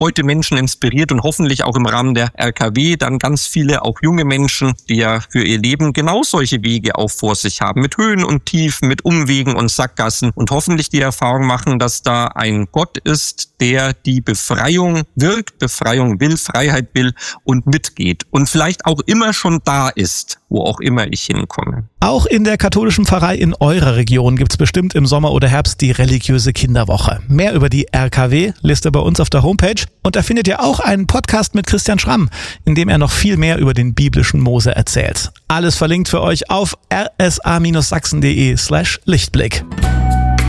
heute Menschen inspiriert und hoffentlich auch im Rahmen der RKW dann ganz viele, auch junge Menschen, die ja für ihr Leben genau solche Wege auch vor sich haben, mit Höhen und Tiefen, mit Umwegen und Sackgassen und hoffentlich die Erfahrung machen, dass da ein Gott ist, der die Befreiung wirkt, Befreiung will, Freiheit will und mitgeht und vielleicht auch immer schon da ist, wo auch immer ich hinkomme. Auch in der katholischen Pfarrei in eurer Region gibt's bestimmt im Sommer oder Herbst die religiöse Kinderwoche. Mehr über die RKW lest ihr bei uns auf der Homepage und da findet ihr auch einen Podcast mit Christian Schramm, in dem er noch viel mehr über den biblischen Mose erzählt. Alles verlinkt für euch auf rsa-sachsen.de/Lichtblick.